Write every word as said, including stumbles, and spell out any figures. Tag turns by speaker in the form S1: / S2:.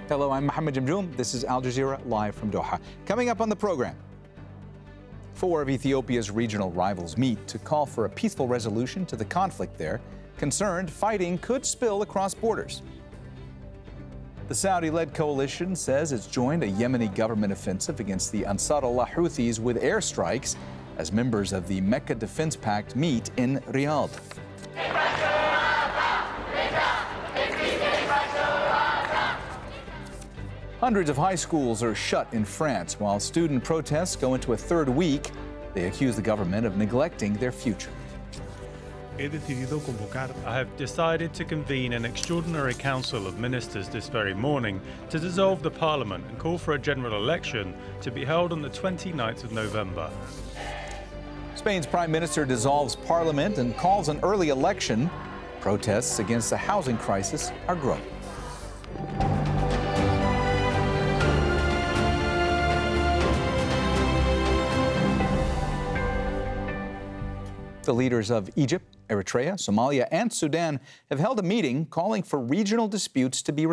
S1: Hello, I'm Mohammed Jamjoom. This is Al Jazeera live from Doha. Coming up on the program, four of Ethiopia's regional rivals meet to call for a peaceful resolution to the conflict there. Concerned fighting could spill across borders. The Saudi-led coalition says it's joined a Yemeni government offensive against the Ansarullah Houthis with airstrikes as members of the Mecca Defense Pact meet in Riyadh. Hundreds of high schools are shut in France while student protests go into a third week. They accuse the government of neglecting their future.
S2: I
S3: have decided to convene an extraordinary council of ministers this very morning to dissolve the parliament and call for a general election to be held on the twenty-ninth of November.
S1: Spain's prime minister dissolves parliament and calls an early election. Protests against the housing crisis are growing. The leaders of Egypt, Eritrea, Somalia, and Sudan have held a meeting calling for regional disputes to be resolved.